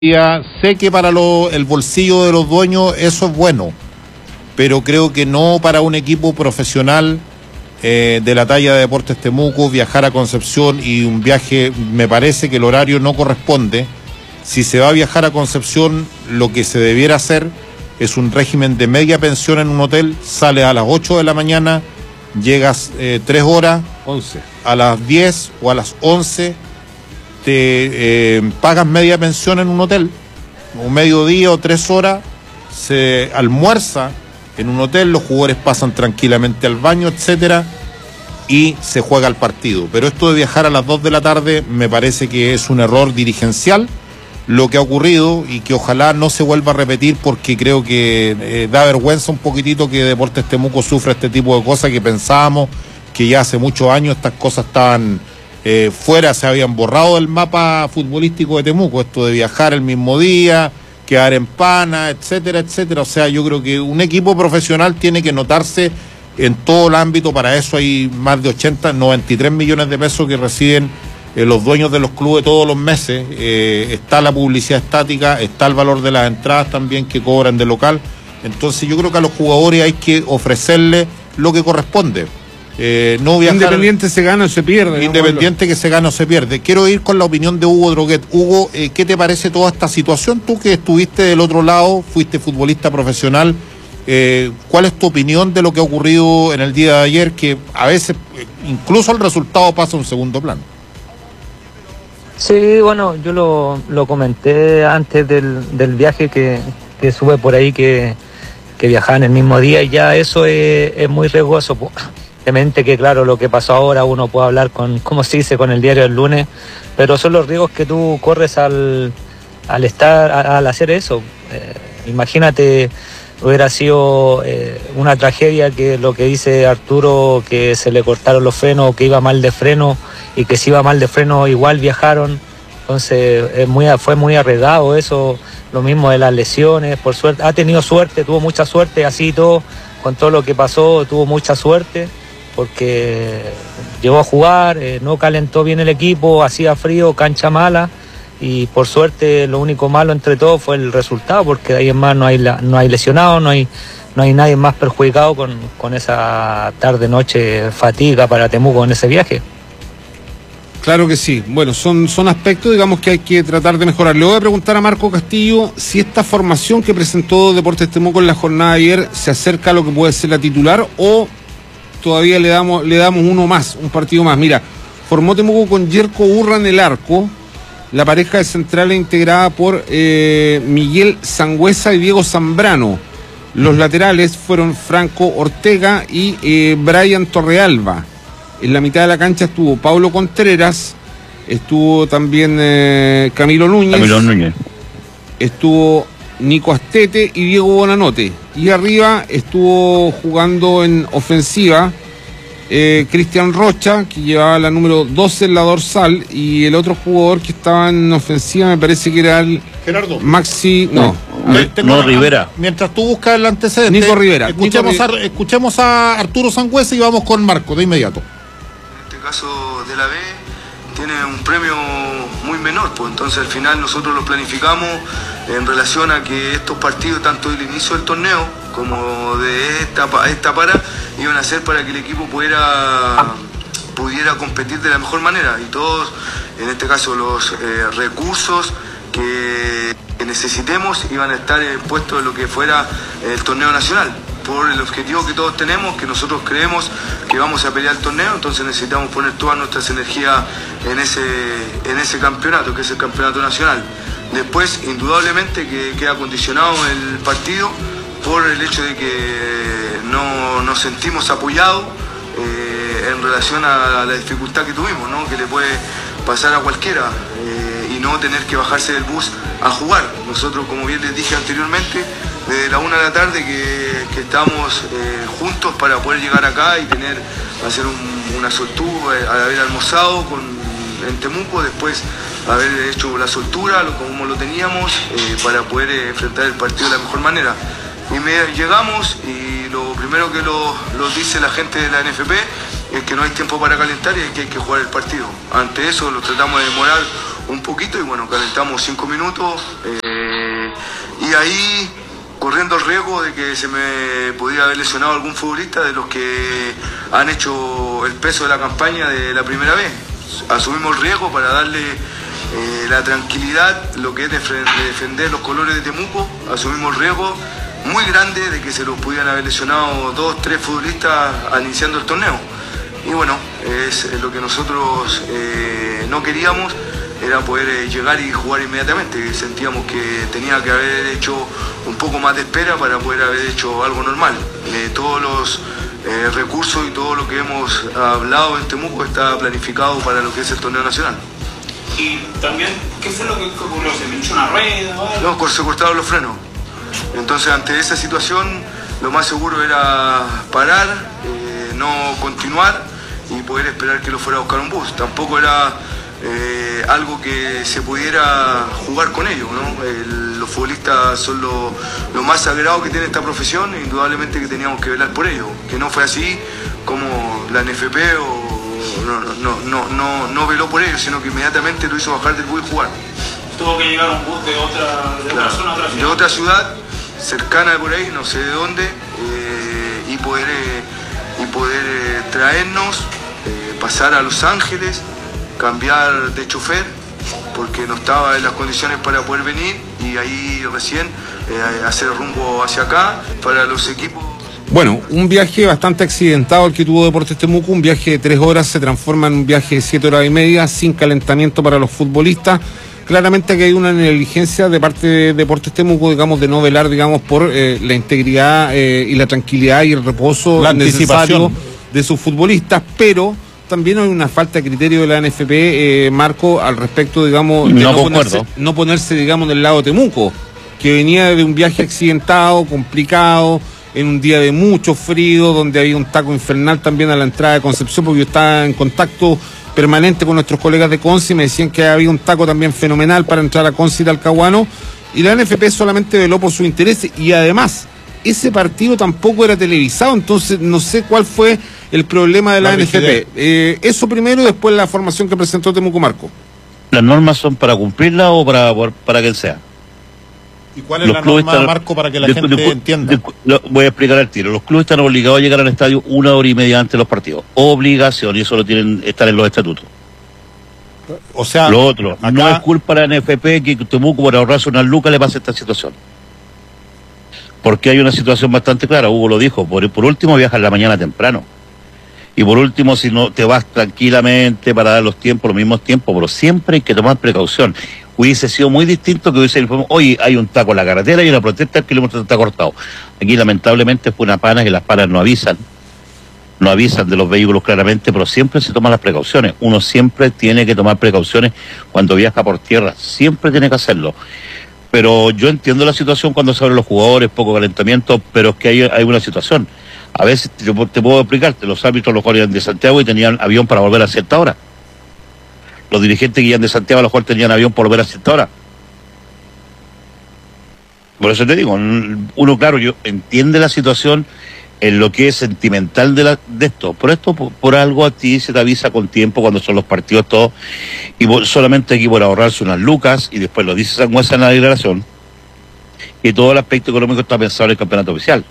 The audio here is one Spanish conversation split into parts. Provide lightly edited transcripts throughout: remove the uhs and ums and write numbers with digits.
Sé que para el bolsillo de los dueños eso es bueno, pero creo que no para un equipo profesional de la talla de Deportes Temuco, viajar a Concepción y un viaje, me parece que el horario no corresponde. Si se va a viajar a Concepción, lo que se debiera hacer es un régimen de media pensión en un hotel, sales a las 8 de la mañana, llegas 3 horas, 11. A las 10 o a las 11 te pagas media pensión en un hotel, un mediodía o 3 horas, se almuerza en un hotel, los jugadores pasan tranquilamente al baño, etcétera, y se juega el partido. Pero esto de viajar a las 2 de la tarde me parece que es un error dirigencial lo que ha ocurrido y que ojalá no se vuelva a repetir, porque creo que da vergüenza un poquitito que Deportes Temuco sufra este tipo de cosas, que pensábamos que ya hace muchos años estas cosas estaban fuera, se habían borrado del mapa futbolístico de Temuco, esto de viajar el mismo día, quedar en pana, etcétera, etcétera. O sea, yo creo que un equipo profesional tiene que notarse en todo el ámbito. Para eso hay más de 93 millones de pesos que reciben los dueños de los clubes todos los meses. Está la publicidad estática, está el valor de las entradas también que cobran de local. Entonces yo creo que a los jugadores hay que ofrecerles lo que corresponde. No viajar, Independiente se gana o se pierde. Independiente que se gana o se pierde. Quiero ir con la opinión de Hugo Droguet. Hugo, ¿qué te parece toda esta situación? Tú que estuviste del otro lado, fuiste futbolista profesional, ¿cuál es tu opinión de lo que ha ocurrido en el día de ayer? Que a veces incluso el resultado pasa a un segundo plano. Sí, bueno, yo lo comenté antes del viaje que sube por ahí que viajaban el mismo día, y ya eso es muy riesgoso. Evidentemente que claro, lo que pasó ahora uno puede hablar como se dice, con el diario del lunes, pero son los riesgos que tú corres al hacer eso. Imagínate, hubiera sido una tragedia que lo que dice Arturo, que se le cortaron los frenos, que iba mal de freno, y que si iba mal de freno igual viajaron. Entonces fue muy arriesgado eso. Lo mismo de las lesiones, por suerte, ha tenido suerte, tuvo mucha suerte, así todo, con todo lo que pasó, tuvo mucha suerte, porque llegó a jugar, no calentó bien el equipo, hacía frío, cancha mala, y por suerte lo único malo entre todo fue el resultado, porque de ahí en más no hay lesionados, no hay nadie más perjudicado con esa tarde-noche fatiga para Temuco en ese viaje. Claro que sí. Bueno, son aspectos, digamos, que hay que tratar de mejorar. Le voy a preguntar a Marco Castillo si esta formación que presentó Deportes Temuco en la jornada de ayer se acerca a lo que puede ser la titular, o todavía le damos uno más, un partido más. Mira, formó Temuco con Yerko Urra en el arco. La pareja de centrales integrada por Miguel Sangüesa y Diego Zambrano. Los laterales fueron Franco Ortega y Brian Torrealba. En la mitad de la cancha estuvo Pablo Contreras, estuvo también Camilo Núñez, estuvo Nico Astete y Diego Bonanote. Y arriba estuvo jugando en ofensiva Cristian Rocha, que llevaba la número 12 en la dorsal, y el otro jugador que estaba en ofensiva me parece que era el Gerardo Maxi, Rivera. Mientras tú buscas el antecedente, Nico Rivera. Escuchemos a Arturo Sangüesa y vamos con Marco de inmediato. En este caso de la B tiene un premio muy menor, pues entonces al final nosotros lo planificamos en relación a que estos partidos, tanto del inicio del torneo como de esta para, iban a ser para que el equipo pudiera competir de la mejor manera, y todos, en este caso los recursos que necesitemos iban a estar puestos en lo que fuera el torneo nacional, por el objetivo que todos tenemos, que nosotros creemos que vamos a pelear el torneo. Entonces necesitamos poner todas nuestras energías en ese campeonato, que es el campeonato nacional. Después, indudablemente que queda condicionado el partido por el hecho de que no nos sentimos apoyados en relación a la dificultad que tuvimos, ¿no? Que le puede pasar a cualquiera, y no tener que bajarse del bus a jugar. Nosotros, como bien les dije anteriormente, desde la 1 de la tarde que estamos juntos para poder llegar acá y hacer una soltura, haber almorzado en Temuco, después haber hecho la soltura como lo teníamos, para poder enfrentar el partido de la mejor manera. Y llegamos, y lo primero que lo dice la gente de la NFP es que no hay tiempo para calentar y que hay que jugar el partido. Ante eso lo tratamos de demorar un poquito y bueno, calentamos 5 minutos y ahí corriendo el riesgo de que se me podía haber lesionado algún futbolista de los que han hecho el peso de la campaña de la primera vez. Asumimos el riesgo para darle la tranquilidad, lo que es de defender los colores de Temuco. Asumimos el riesgo muy grande de que se los pudieran haber lesionado 2, 3 futbolistas al iniciando el torneo. Y bueno, es lo que nosotros no queríamos, era poder llegar y jugar inmediatamente. Sentíamos que tenía que haber hecho un poco más de espera para poder haber hecho algo normal. Todos los recursos y todo lo que hemos hablado en Temuco está planificado para lo que es el torneo nacional. Y también, ¿qué fue lo que ocurrió? ¿Se pinchó una rueda o algo? No, se cortaron los frenos. Entonces, ante esa situación, lo más seguro era parar, no continuar y poder esperar que lo fuera a buscar un bus. Tampoco era algo que se pudiera jugar con ellos, ¿no? Los futbolistas son lo más sagrado que tiene esta profesión e indudablemente que teníamos que velar por ellos. Que no fue así como la NFP no veló por ellos, sino que inmediatamente lo hizo bajar del bus y jugar. Tuvo que llegar un bus de otra zona, otra ciudad. De otra ciudad, cercana de por ahí, no sé de dónde, y poder traernos, pasar a Los Ángeles, cambiar de chofer, porque no estaba en las condiciones para poder venir, y ahí recién hacer rumbo hacia acá para los equipos. Bueno, un viaje bastante accidentado el que tuvo Deportes Temuco, un viaje de 3 horas se transforma en un viaje de 7 horas y media, sin calentamiento para los futbolistas. Claramente que hay una negligencia de parte de Deportes Temuco, digamos, de no velar, digamos, por la integridad y la tranquilidad y el reposo necesario de sus futbolistas, pero también hay una falta de criterio de la NFP, Marco, al respecto, digamos, de no ponerse, digamos, del lado de Temuco, que venía de un viaje accidentado, complicado, en un día de mucho frío, donde había un taco infernal también a la entrada de Concepción, porque yo estaba en contacto permanente con nuestros colegas de Conce y me decían que había un taco también fenomenal para entrar a Conce y Talcahuano, y la NFP solamente veló por su interés, y además ese partido tampoco era televisado, entonces no sé cuál fue el problema de la NFP. Eso primero y después la formación que presentó Temuco, Marco. ¿Las normas son para cumplirlas o para quien sea? ¿Y cuál es la norma, Marco, para que la gente entienda? Voy a explicar al tiro. Los clubes están obligados a llegar al estadio 1 hora y media antes de los partidos. Obligación, y eso lo tienen estar en los estatutos. O sea, lo otro, acá no es culpa de la NFP que Temuco por ahorrarse unas lucas le pase esta situación. Porque hay una situación bastante clara, Hugo lo dijo, por último viaja en la mañana temprano. Y por último, si no te vas tranquilamente para dar los mismos tiempos, pero siempre hay que tomar precaución. Hubiese sido muy distinto que hubiese informado, oye, hay un taco en la carretera y una protesta, el kilómetro está cortado. Aquí lamentablemente fue una pana que las panas no avisan de los vehículos claramente, pero siempre se toman las precauciones. Uno siempre tiene que tomar precauciones cuando viaja por tierra, siempre tiene que hacerlo. Pero yo entiendo la situación cuando se abren los jugadores, poco calentamiento, pero es que hay una situación. A veces, yo te puedo explicarte, los árbitros los jugadores de Santiago y tenían avión para volver a cierta hora. Los dirigentes que iban de Santiago a los cuales tenían avión por volver a cierta hora. Por eso te digo, uno, claro, yo entiende la situación en lo que es sentimental de esto. Por esto, por algo a ti se te avisa con tiempo cuando son los partidos todos, y solamente aquí por ahorrarse unas lucas, y después lo dice Sangüesa en la declaración, que todo el aspecto económico está pensado en el campeonato oficial.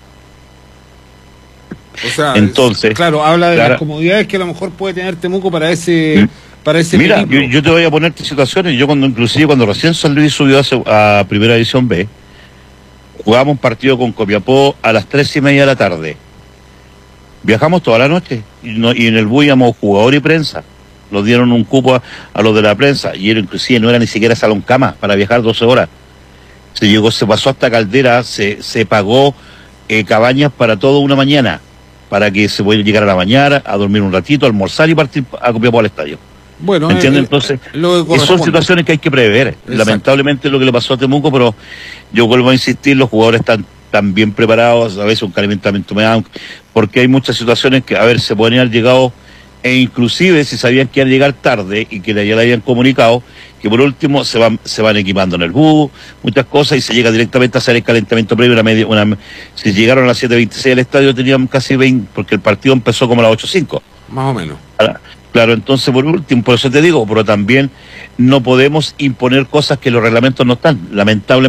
O sea, entonces, claro, habla de las comodidades que a lo mejor puede tener Temuco para ese mira, yo te voy a poner situaciones. Yo cuando recién San Luis subió a Primera División B, jugamos un partido con Copiapó a las 3:30 de la tarde. Viajamos toda la noche y en el bus íbamos jugador y prensa. Nos dieron un cupo a los de la prensa y inclusive no era ni siquiera salón cama para viajar 12 horas. Se pasó hasta Caldera, se pagó cabañas para toda una mañana, para que se pueda llegar a la mañana, a dormir un ratito, almorzar y partir a Copiapó al estadio. Bueno, ¿entienden? Entonces, son situaciones que hay que prever. Exacto. Lamentablemente es lo que le pasó a Temuco, pero yo vuelvo a insistir, los jugadores están bien preparados, a veces un calentamiento me da, porque hay muchas situaciones que, a ver, se pueden haber llegado, e inclusive si sabían que iban a llegar tarde y que ya le habían comunicado, que por último se van equipando en el bus, muchas cosas, y se llega directamente a hacer el calentamiento previo. Si llegaron a las 7:26 al estadio tenían casi 20, porque el partido empezó como a las 8:05. Más o menos. Claro, entonces por último, por eso te digo, pero también no podemos imponer cosas que los reglamentos no están, lamentablemente.